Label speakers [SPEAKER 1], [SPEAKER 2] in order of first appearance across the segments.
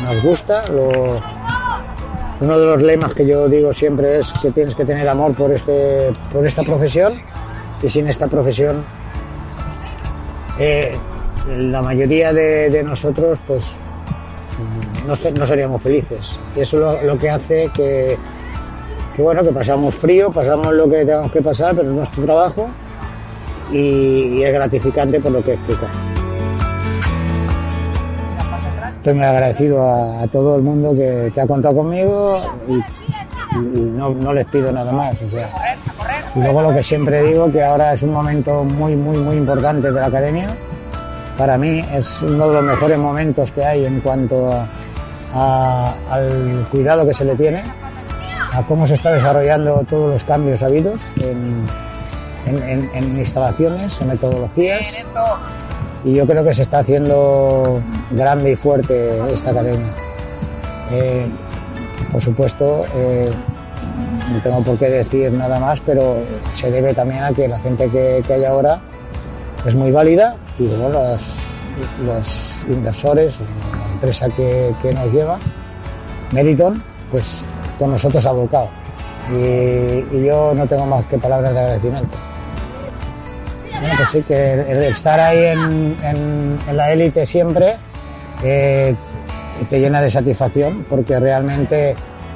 [SPEAKER 1] nos gusta. Uno de los lemas que yo digo siempre es que tienes que tener amor por esta profesión, y sin esta profesión la mayoría de nosotros pues no seríamos felices. Y eso es lo que hace que pasamos frío, pasamos lo que tengamos que pasar, pero es nuestro trabajo y es gratificante por lo que explica. Estoy muy agradecido a todo el mundo que ha contado conmigo y no les pido nada más. O sea, y luego lo que siempre digo, que ahora es un momento muy, muy, muy importante de la academia. Para mí es uno de los mejores momentos que hay en cuanto al cuidado que se le tiene, a cómo se está desarrollando todos los cambios habidos en instalaciones, en metodologías. Y yo creo que se está haciendo grande y fuerte esta academia. Por supuesto, no tengo por qué decir nada más, pero se debe también a que la gente que hay ahora es muy válida y luego los inversores, la empresa que nos lleva, Meriton, pues con nosotros ha volcado. Y yo no tengo más que palabras de agradecimiento. Bueno, pues sí, que el estar ahí en la élite siempre te llena de satisfacción, porque realmente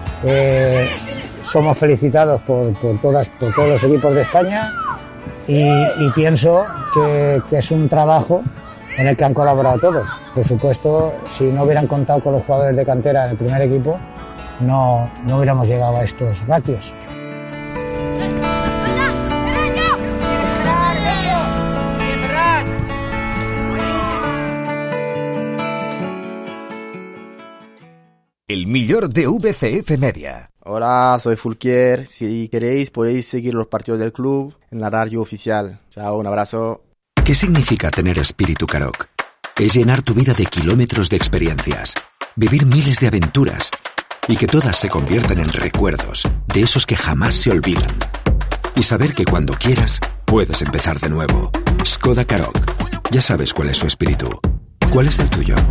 [SPEAKER 1] somos felicitados por todos los equipos de España y pienso que es un trabajo en el que han colaborado todos. Por supuesto, si no hubieran contado con los jugadores de cantera en el primer equipo, no hubiéramos llegado a estos ratios.
[SPEAKER 2] El millor de VCF Media.
[SPEAKER 3] Hola, soy Fulquier. Si queréis, podéis seguir los partidos del club en la radio oficial. Chao, un abrazo.
[SPEAKER 2] ¿Qué significa tener espíritu Karoq? Es llenar tu vida de kilómetros de experiencias, vivir miles de aventuras y que todas se conviertan en recuerdos de esos que jamás se olvidan. Y saber que cuando quieras, puedes empezar de nuevo. Skoda Karoq. Ya sabes cuál es su espíritu. ¿Cuál es el tuyo?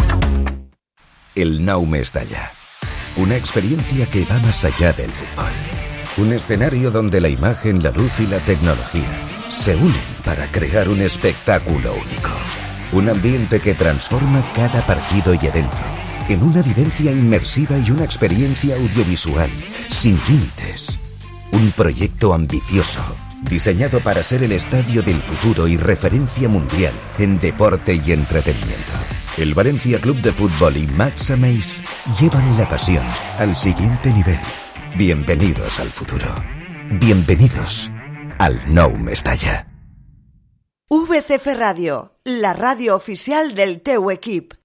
[SPEAKER 2] El Nou Mestalla. Una experiencia que va más allá del fútbol. Un escenario donde la imagen, la luz y la tecnología se unen para crear un espectáculo único. Un ambiente que transforma cada partido y evento en una vivencia inmersiva y una experiencia audiovisual sin límites. Un proyecto ambicioso, diseñado para ser el estadio del futuro y referencia mundial en deporte y entretenimiento. El Valencia Club de Fútbol y Max Ameis llevan la pasión al siguiente nivel. Bienvenidos al futuro. Bienvenidos al Nou Mestalla.
[SPEAKER 4] VCF Radio, la radio oficial del teu equip.